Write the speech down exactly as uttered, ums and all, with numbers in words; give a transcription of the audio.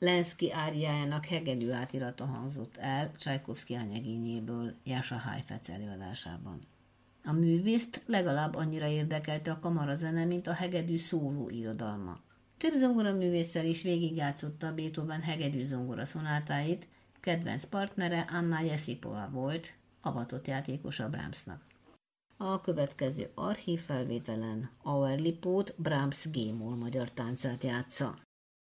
Lenszky áriájának hegedű átirata hangzott el Csajkovszky anyagényéből Jascha Heifetz előadásában. A művészt legalább annyira érdekelte a kamarazene, mint a hegedű szóló irodalma. Több zongoraművésszel is végigjátszotta Beethoven hegedű zongora szonátáit, kedvenc partnere Anna Jesipova volt, avatott játékosa Brahmsnak. A következő archív felvételen Auer Lipót Brahms G-moll magyar táncát játsza.